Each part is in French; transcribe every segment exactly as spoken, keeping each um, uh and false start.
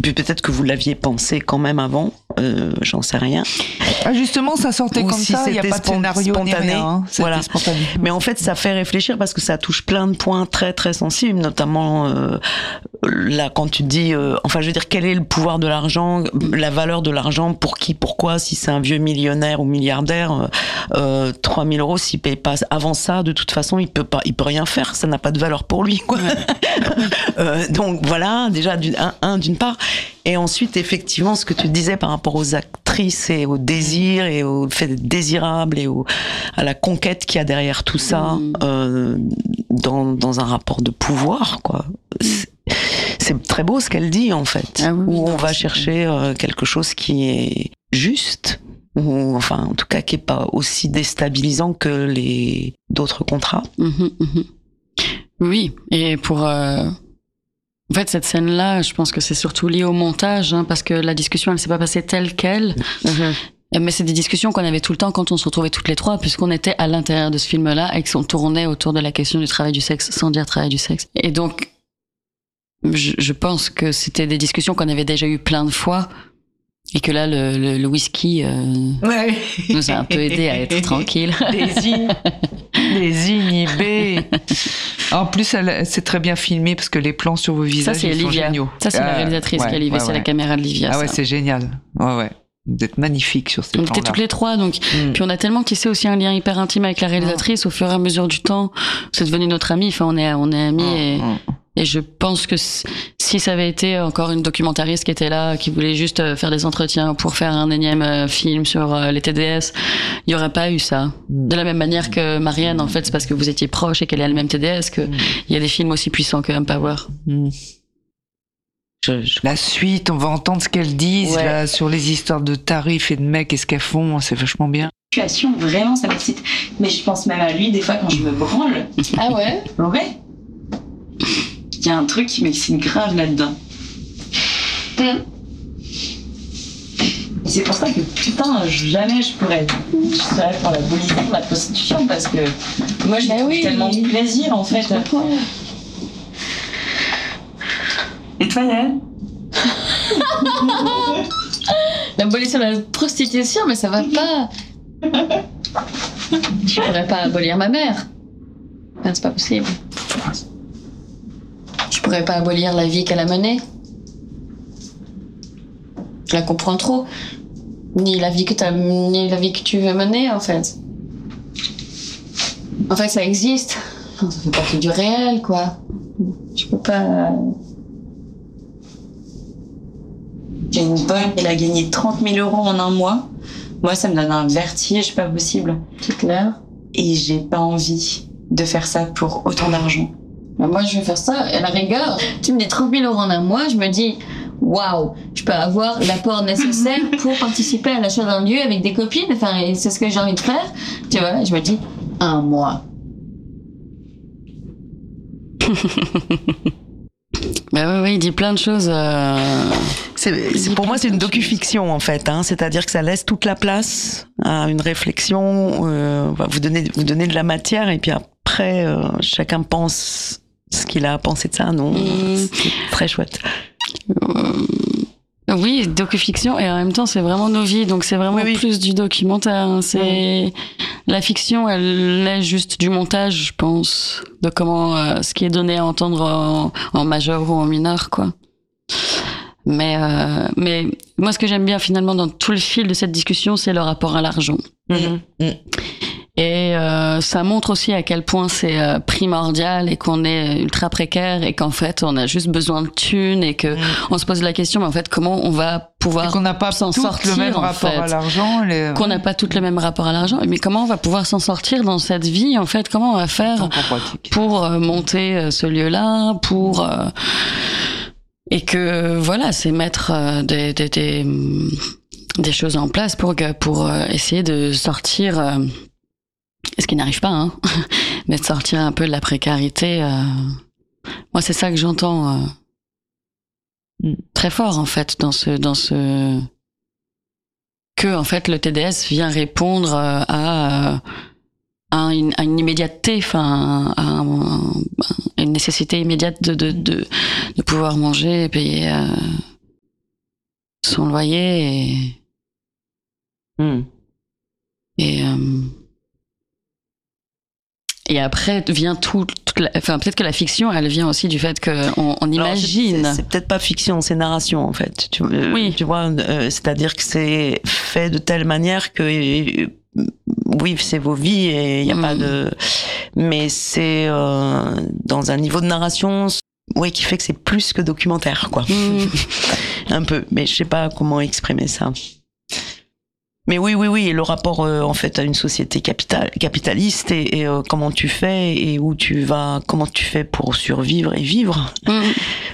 Puis peut-être que vous l'aviez pensé quand même avant, euh, j'en sais rien. Ah justement, ça sortait Ou comme si ça, il n'y a pas de scénario spontané. ni rien. Hein. Voilà. Spontané. Mais en fait, ça fait réfléchir parce que ça touche plein de points très très sensibles, notamment euh, là quand tu dis, euh, enfin je veux dire, quel est le pouvoir de l'argent, la valeur de l'argent, pour qui, pourquoi, si c'est un vieux millionnaire ou milliardaire, euh, trois mille euros, s'il paye pas avant ça, de toute façon, il peut pas, il peut rien faire, ça n'a pas de valeur pour lui, quoi. Ouais. euh, donc voilà, déjà d'une, un, un d'une part. Et ensuite, effectivement, ce que tu disais par rapport aux actrices et au désir et au fait d'être désirable et au, à la conquête qu'il y a derrière tout ça, mmh. euh, dans, dans un rapport de pouvoir, quoi. C'est, c'est très beau ce qu'elle dit, en fait. Ah oui, où on va chercher euh, quelque chose qui est juste, ou enfin, en tout cas, qui est pas aussi déstabilisant que les d'autres contrats. Mmh, mmh. Oui, et pour... Euh... En fait, cette scène-là, je pense que c'est surtout lié au montage, hein, parce que la discussion, elle s'est pas passée telle quelle. Mmh. Mais c'est des discussions qu'on avait tout le temps quand on se retrouvait toutes les trois, puisqu'on était à l'intérieur de ce film-là et qu'on tournait autour de la question du travail du sexe, sans dire travail du sexe. Et donc, je, je pense que c'était des discussions qu'on avait déjà eues plein de fois. Et que là, le, le, le whisky euh, ouais. nous a un peu aidé à être tranquille. Des, in... des inhibés. En plus, elle, c'est très bien filmé parce que les plans sur vos visages ça, c'est ils sont géniaux. Ça, c'est euh, la réalisatrice ouais, qui a livré, ouais, c'est ouais. la caméra de Livia. Ah ouais, ça. c'est génial. Ouais, ouais. Vous êtes magnifique sur ces plans-là. On était toutes les trois, donc. Mm. Puis on a tellement tissé aussi un lien hyper intime avec la réalisatrice mm. au fur et à mesure du temps. C'est devenu notre amie. Enfin, on est, on est amis mm. et. Mm. Et je pense que si ça avait été encore une documentariste qui était là, qui voulait juste faire des entretiens pour faire un énième film sur les T D S, il n'y aurait pas eu ça. De la même manière que Marianne, en fait, c'est parce que vous étiez proche et qu'elle est elle-même T D S qu'il mm. y a des films aussi puissants que Empower. Mm. Je, je... La suite, on va entendre ce qu'elles disent ouais. là, sur les histoires de tarifs et de mecs et ce qu'elles font, c'est vachement bien. Situation, vraiment, ça m'excite. Mais je pense même à lui, des fois, quand je me branle. Ah ouais? Ouais. Il y a un truc qui m'excite grave là-dedans. Mm. C'est pour ça que putain, jamais je pourrais, je serais pour l'abolition de la prostitution parce que moi j'ai bah oui, tellement de plaisir en fait. Et toi, Yael? L'abolition de la prostitution, mais ça va pas. Je pourrais pas abolir ma mère. Ben, c'est pas possible. Je pourrais pas abolir la vie qu'elle a menée. Je la comprends trop. Ni la vie que t'as, ni la vie que tu veux mener, en fait. En fait, ça existe. Ça fait partie du réel, quoi. Je peux pas... J'ai une bonne, elle a gagné trente mille euros en un mois. Moi, ça me donne un vertige pas possible. C'est clair. Et j'ai pas envie de faire ça pour autant d'argent. Moi, je vais faire ça, à la rigueur. Tu me dis trente mille euros en un mois, je me dis, waouh, je peux avoir l'apport nécessaire pour participer à l'achat d'un lieu avec des copines. Enfin, c'est ce que j'ai envie de faire. Tu vois, je me dis, un mois. Bah oui, oui, il dit plein de choses. Euh... C'est, c'est, pour moi, c'est une docu-fiction, en fait. Hein, c'est-à-dire que ça laisse toute la place à une réflexion. Euh, vous donnez, vous donnez de la matière et puis après, euh, chacun pense ce qu'il a pensé de ça. Non, mmh. C'est très chouette. Euh... Oui, docu-fiction, et en même temps, c'est vraiment nos vies, donc c'est vraiment oui, oui. plus du documentaire. Hein. C'est mmh. La fiction, elle est juste du montage, je pense, de comment euh, ce qui est donné à entendre en, en majeur ou en mineur, quoi. Mais euh, mais moi, ce que j'aime bien finalement dans tout le fil de cette discussion, c'est le rapport à l'argent. Mmh. Mmh. Et euh, ça montre aussi à quel point c'est euh, primordial et qu'on est ultra précaire et qu'en fait on a juste besoin de thunes et que mmh. on se pose la question, mais en fait comment on va pouvoir et qu'on n'a pas s'en tout sortir, le même en rapport fait. à l'argent, les... qu'on n'a pas tout le même rapport à l'argent, mais comment on va pouvoir s'en sortir dans cette vie, en fait, comment on va faire pour euh, monter euh, ce lieu-là, pour euh, et que voilà, c'est mettre euh, des, des des des choses en place pour que pour euh, essayer de sortir. Euh, Ce qui n'arrive pas, hein, mais de sortir un peu de la précarité. Euh... Moi, c'est ça que j'entends euh... très fort, en fait, dans ce, dans ce que, en fait, le T D S vient répondre euh, à, euh, à, une, à une immédiateté, enfin, à, un, à une nécessité immédiate de, de, de, de pouvoir manger et payer. Euh... ton loyer et mmh. et euh, et après vient tout, toute la, enfin peut-être que la fiction elle vient aussi du fait que on, on imagine. C'est, c'est peut-être pas fiction, c'est narration en fait. Tu, euh, oui. tu vois, euh, c'est-à-dire que c'est fait de telle manière que euh, oui, c'est vos vies et il y a mmh. pas de. Mais c'est euh, dans un niveau de narration, oui, qui fait que c'est plus que documentaire, quoi. Mmh. Un peu, mais je sais pas comment exprimer ça. Mais oui, oui, oui, le rapport euh, en fait à une société capital, capitaliste et, et euh, comment tu fais et où tu vas, comment tu fais pour survivre et vivre. Mmh.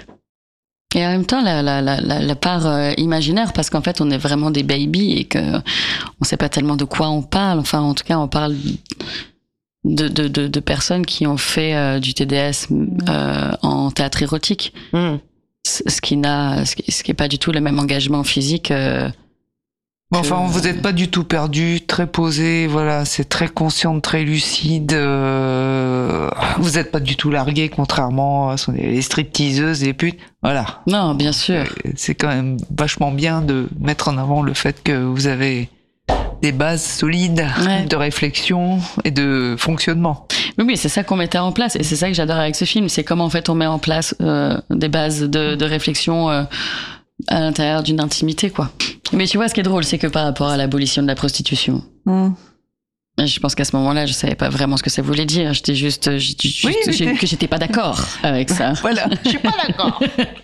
Et en même temps, la, la, la, la part euh, imaginaire, parce qu'en fait, on est vraiment des babies et que on sait pas tellement de quoi on parle. Enfin, en tout cas, on parle de, de, de, de personnes qui ont fait euh, du T D S euh, en théâtre érotique, mmh. ce qui n'a, ce qui, ce qui est pas du tout le même engagement physique. Euh, Bon, enfin, vous n'êtes pas du tout perdu, très posé, voilà, c'est très conscient, très lucide. Euh, vous n'êtes pas du tout largué, contrairement à les stripteaseuses et putes. Voilà. Non, bien sûr. C'est quand même vachement bien de mettre en avant le fait que vous avez des bases solides ouais. de réflexion et de fonctionnement. Oui, oui, c'est ça qu'on mettait en place et c'est ça que j'adore avec ce film, c'est comment en fait on met en place euh, des bases de, de réflexion euh, à l'intérieur d'une intimité, quoi. Mais tu vois, ce qui est drôle, c'est que par rapport à l'abolition de la prostitution, mmh. je pense qu'à ce moment-là, je savais pas vraiment ce que ça voulait dire. J'étais juste, juste oui, j'ai, que j'étais pas d'accord avec ça. Voilà, je suis pas d'accord.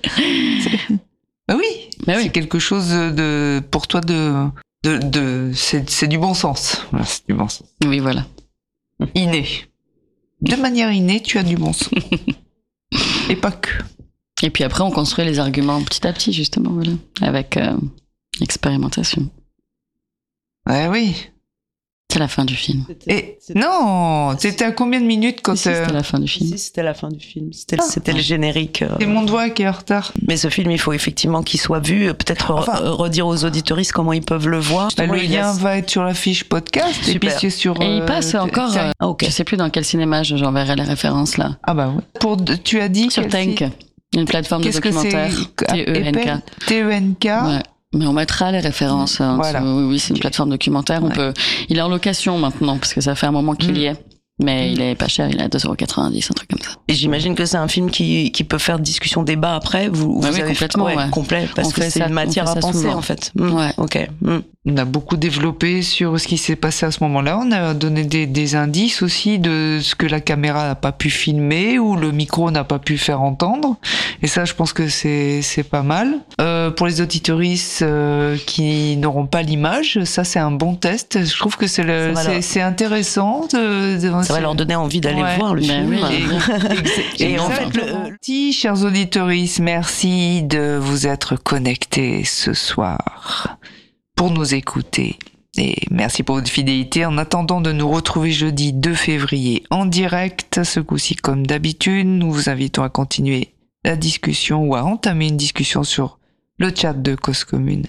Bah oui, bah oui, c'est quelque chose de, pour toi de, de, de c'est, c'est du bon sens. Voilà, c'est du bon sens. Oui, voilà. Inné. De manière innée, tu as du bon sens. Et pas que. Et puis après, on construit les arguments petit à petit, justement, voilà, avec euh, expérimentation. Ouais, oui. C'est la fin du film. C'était, Et c'était... non, c'était à combien de minutes quand si, si, c'était la fin du film. Si, c'était la fin du film. C'était, ah, c'était le générique. Euh... C'est mon doigt qui est en retard. Mais ce film, il faut effectivement qu'il soit vu. Peut-être enfin, re- redire aux auditoristes comment ils peuvent le voir. Bah, le lien laisse... va être sur la fiche podcast. Super. Et puis c'est sur. Et il passe euh, encore. Euh, ah, okay. Je sais plus dans quel cinéma. J'enverrai les références là. Ah bah oui. Pour tu as dit sur Tenk. Une plateforme Qu'est-ce de documentaire, T E N K. T E N K. Ouais. Mais on mettra les références. Hein, voilà. Oui, oui, c'est une plateforme documentaire. On ouais. peut. Il est en location maintenant parce que ça fait un moment qu'il mmh. y est. Mais mmh. il est pas cher, il est à deux euros quatre-vingt-dix, un truc comme ça. Et j'imagine que c'est un film qui, qui peut faire discussion débat après. Vous, vous ouais, oui, avez complètement, fait, ouais, ouais. complet parce on que c'est ça, une matière à penser souvent. En fait. Mmh. Ouais. Ok. Mmh. On a beaucoup développé sur ce qui s'est passé à ce moment-là. On a donné des, des indices aussi de ce que la caméra n'a pas pu filmer ou le micro n'a pas pu faire entendre. Et ça, je pense que c'est, c'est pas mal. Euh, pour les auditoristes euh, qui n'auront pas l'image, ça, c'est un bon test. Je trouve que c'est, le, c'est, leur... c'est intéressant. De, de, ça va leur donner envie d'aller ouais. voir le ben film. Oui. Et, et en fait, le, petit, chers auditoristes, merci de vous être connectés ce soir pour nous écouter. Et merci pour votre fidélité. En attendant de nous retrouver jeudi deux février en direct, ce coup-ci comme d'habitude, nous vous invitons à continuer la discussion ou à entamer une discussion sur le chat de Cause Commune.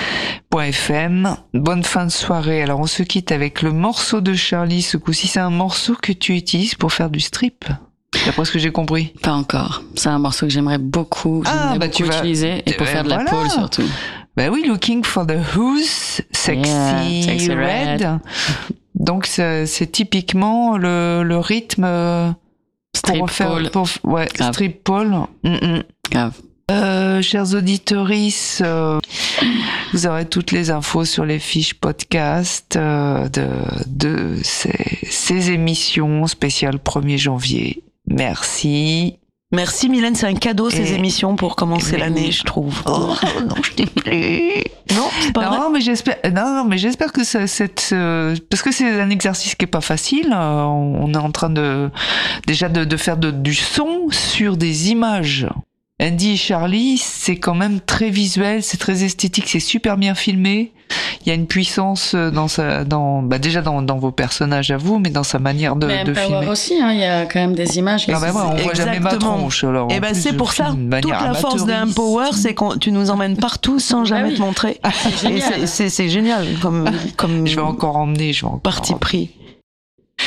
F M. Bonne fin de soirée. Alors on se quitte avec le morceau de Charlie. Ce coup-ci, c'est un morceau que tu utilises pour faire du strip. D'après ce que j'ai compris. Pas encore. C'est un morceau que j'aimerais beaucoup, j'aimerais ah, bah beaucoup tu vas... utiliser et pour euh, faire de la voilà. pole surtout. Bah oui, Looking for the Who's, Sexy, yeah, sexy Red. red. Donc c'est, c'est typiquement le, le rythme strip pour faire pole. Pour, ouais, Grave. strip pole. Mm-mm. Grave. Euh, chers auditoristes, euh, vous aurez toutes les infos sur les fiches podcast euh, de, de ces, ces émissions spéciales premier janvier. Merci. Merci Mylène, c'est un cadeau ces et... émissions pour commencer et... l'année, je trouve. Oh non, je t'ai pris. Non, c'est pas non, vrai. Mais j'espère, non, non, mais j'espère que ça, cette, euh, parce que c'est un exercice qui est pas facile. Euh, on est en train de déjà de, de faire de, du son sur des images. Andy et Charlie, c'est quand même très visuel, c'est très esthétique, c'est super bien filmé. Il y a une puissance dans sa, dans, bah déjà dans, dans vos personnages à vous, mais dans sa manière de, mais de filmer. aussi, hein, il y a quand même des images. Ah bah ouais, on voit jamais ma tronche. Alors, et ben c'est pour ça. Toute la force d'Empower, c'est que tu nous emmènes partout sans jamais ah oui. te montrer. C'est génial. Et c'est, c'est, c'est génial comme, comme. Je vais encore emmener, je vais encore parti emmener. pris.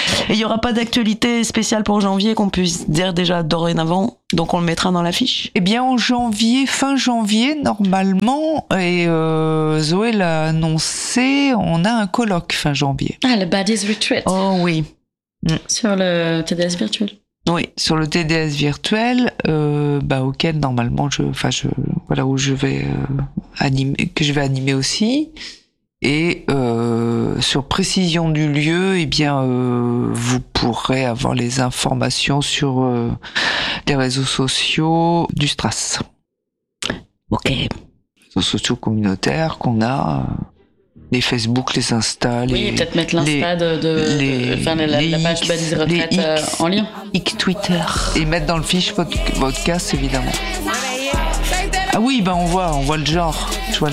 Et il y aura pas d'actualité spéciale pour janvier qu'on puisse dire déjà dorénavant, donc on le mettra dans l'affiche. Eh bien, en janvier, fin janvier, normalement, et euh, Zoé l'a annoncé, on a un colloque fin janvier. Ah, le Baddies Retreat. Oh oui. Mm. Sur le T D S virtuel. Oui, sur le T D S virtuel, euh, bah auquel normalement je, enfin je, voilà où je vais euh, animer, que je vais animer aussi. Et euh, sur précision du lieu, eh bien, euh, vous pourrez avoir les informations sur euh, les réseaux sociaux du Stras. Ok. Les réseaux sociaux communautaires qu'on a, euh, les Facebook, les Insta, les... Oui, peut-être mettre l'Insta de, de, les, de, enfin, la, la page Baddies Retraite euh, en lien. X Twitter. Et mettre dans le fiche votre podcast, évidemment. Ah oui, ben on voit, on voit le genre. Je vois